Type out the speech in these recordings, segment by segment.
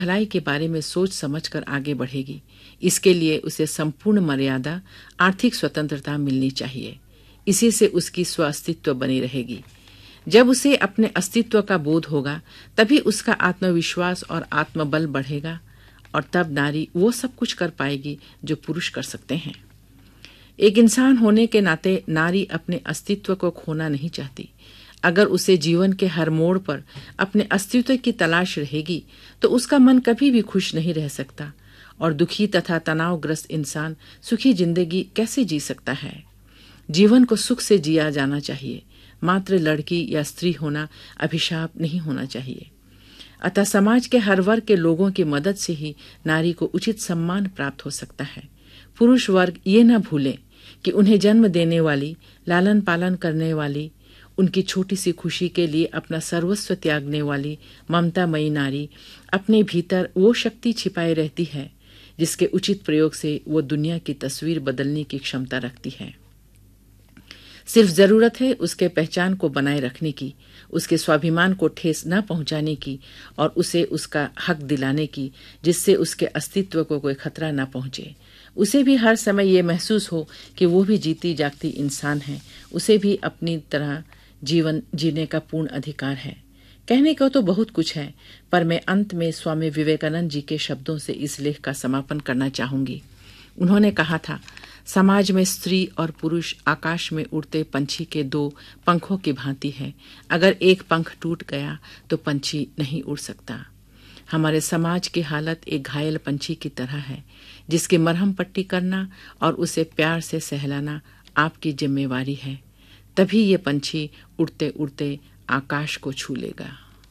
भलाई के बारे में सोच समझकर आगे बढ़ेगी। इसके लिए उसे संपूर्ण मर्यादा, आर्थिक स्वतंत्रता मिलनी चाहिए। इसी से उसकी स्वास्तित्व बनी रहेगी। जब उसे अपने अस्तित्व का बोध होगा, तभी उसका आत्मविश्वास और आत्मबल बढ़ेगा और तब नारी वो सब कुछ कर पाएगी जो पुरुष कर सकते हैं। एक इंसान होने के नाते नारी अपने अस्तित्व को खोना नहीं चाहती। अगर उसे जीवन के हर मोड़ पर अपने अस्तित्व की तलाश रहेगी तो उसका मन कभी भी खुश नहीं रह सकता और दुखी तथा तनावग्रस्त इंसान सुखी जिंदगी कैसे जी सकता है। जीवन को सुख से जिया जाना चाहिए। मात्र लड़की या स्त्री होना अभिशाप नहीं होना चाहिए। अतः समाज के हर वर्ग के लोगों की मदद से ही नारी को उचित सम्मान प्राप्त हो सकता है। पुरुष वर्ग ये न भूलें कि उन्हें जन्म देने वाली, लालन पालन करने वाली, उनकी छोटी सी खुशी के लिए अपना सर्वस्व त्यागने वाली ममतामयी नारी अपने भीतर वो शक्ति छिपाए रहती है जिसके उचित प्रयोग से वो दुनिया की तस्वीर बदलने की क्षमता रखती है। सिर्फ जरूरत है उसके पहचान को बनाए रखने की, उसके स्वाभिमान को ठेस न पहुंचाने की और उसे उसका हक दिलाने की, जिससे उसके अस्तित्व को कोई खतरा न पहुंचे। उसे भी हर समय ये महसूस हो कि वो भी जीती जागती इंसान है। उसे भी अपनी तरह जीवन जीने का पूर्ण अधिकार है। कहने को तो बहुत कुछ है, पर मैं अंत में स्वामी विवेकानंद जी के शब्दों से इस लेख का समापन करना चाहूंगी। उन्होंने कहा था, समाज में स्त्री और पुरुष आकाश में उड़ते पंछी के दो पंखों की भांति है। अगर एक पंख टूट गया तो पंछी नहीं उड़ सकता। हमारे समाज की हालत एक घायल पंछी की तरह है, जिसकी मरहम पट्टी करना और उसे प्यार से सहलाना आपकी जिम्मेवारी है। तभी ये पंछी उड़ते उड़ते आकाश को छू लेगा।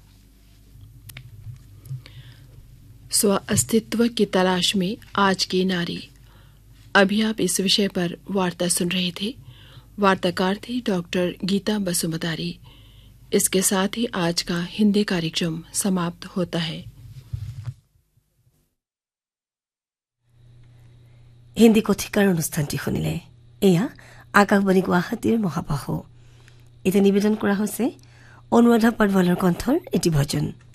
स्व अस्तित्व की तलाश में आज की नारी। अभी आप इस विषय पर वार्ता सुन रहे थे। वार्ताकार थी डॉक्टर गीता बसुमतारी। इसके साथ ही आज का हिंदी कार्यक्रम समाप्त होता है। हिंदी कथिकार অনুষ্ঠানটি শুনিলে এয়া আকাশবাণী গুৱাহাটীৰ মহাবাহু। এতিয়া নিবেদন কৰা হৈছে অনুৰাধা পডৱালৰ কণ্ঠৰ এটি ভজন।